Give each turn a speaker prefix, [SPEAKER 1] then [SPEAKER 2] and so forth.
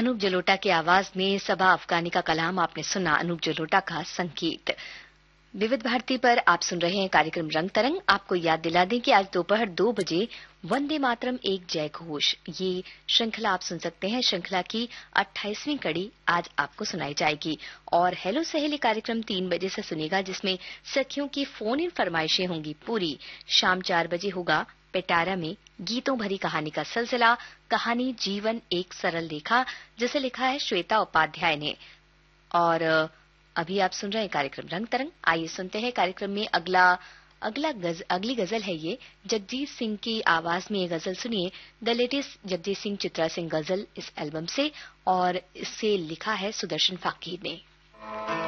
[SPEAKER 1] अनूप जलोटा की आवाज में सबा अफगानी का कलाम आपने सुना, अनूप जलोटा का संगीत। विविध भारती पर आप सुन रहे हैं कार्यक्रम रंग तरंग। आपको याद दिला दें कि आज दोपहर 2 बजे वंदे मातरम एक जय घोष, ये श्रृंखला आप सुन सकते हैं। श्रृंखला की 28वीं कड़ी आज आपको सुनाई जाएगी। और हेलो सहेली कार्यक्रम 3 बजे से सुनेगा, जिसमें सखियों की फोन इन फरमाइशें होंगी पूरी। शाम 4 बजे होगा पेटारा में गीतों भरी कहानी का सिलसिला, कहानी जीवन एक सरल लेखा, जिसे लिखा है श्वेता उपाध्याय ने। और अभी आप सुन रहे हैं कार्यक्रम रंग तरंग। आइए सुनते हैं कार्यक्रम में अगली गजल है ये जगजीत सिंह की आवाज में। ये गजल सुनिए, द लेटेस्ट जगजीत सिंह चित्रा सिंह गजल इस एल्बम से, और इसे लिखा है सुदर्शन फाकीर ने।